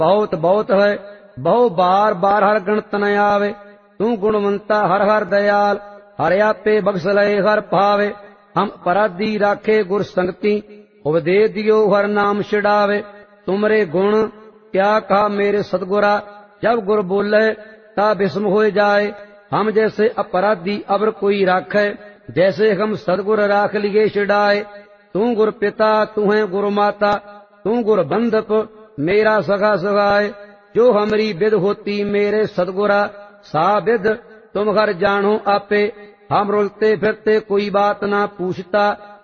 बहुत बहुत है बहु बार बार हर गणत न आवे। तू गुणवंता हर हर दयाल, हर आपे बख्श लय हर पावे। हम अपराधी राखे गुर संगति, उपदेश दियो हर नाम छिड़ावे। तुमरे गुण क्या कहा मेरे सतगुरा, जब गुर बोले ता विस्म हो जाए। हम जैसे अपराधी अबर कोई राखे, जैसे हम सतगुर राख लिए छिड़ाए। तू गुर पिता तू है गुरु माता, तू गुर बंधप मेरा सखा सगाए। जो हमारी विद होती मेरे सतगुरा, सा विद तुम घर जानो आपे। हम रुलते फिरते कोई बात ना पूछता,